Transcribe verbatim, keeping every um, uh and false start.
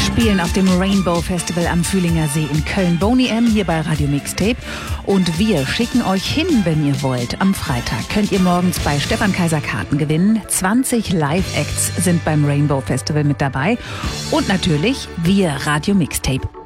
spielen auf dem Rainbow Festival am Fühlinger See in Köln. Boney M. hier bei Radio Mixtape. Und wir schicken euch hin, wenn ihr wollt. Am Freitag könnt ihr morgens bei Stefan Kaiser Karten gewinnen. zwanzig Live-Acts sind beim Rainbow Festival mit dabei. Und natürlich wir, Radio Mixtape.